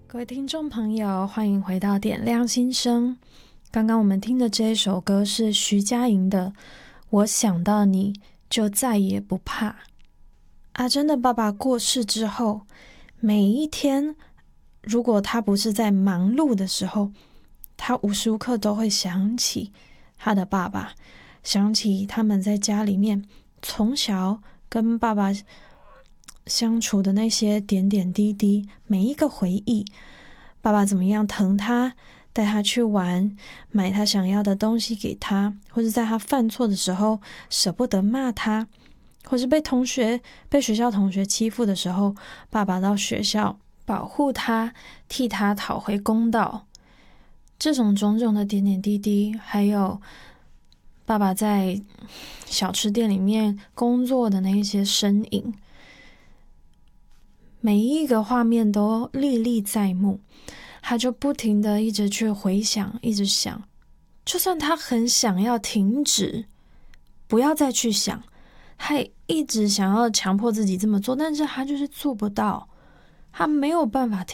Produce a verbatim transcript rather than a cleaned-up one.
各位听众朋友，欢迎回到点亮心声。刚刚我们听的这一首歌是徐佳莹的《我想到你就再也不怕》。阿珍的爸爸过世之后，每一天如果他不是在忙碌的时候，他无时无刻都会想起他的爸爸，想起他们在家里面从小跟爸爸相处的那些点点滴滴，每一个回忆，爸爸怎么样疼他，带他去玩，买他想要的东西给他，或是在他犯错的时候舍不得骂他，或是被同学被学校同学欺负的时候，爸爸到学校保护他，替他讨回公道。这种种种的点点滴滴，还有爸爸在小吃店里面工作的那一些身影，每一个画面都历历在目。他就不停的一直去回想，一直想，就算他很想要停止，不要再去想，他也一直想要强迫自己这么做，但是他就是做不到，他没有办法停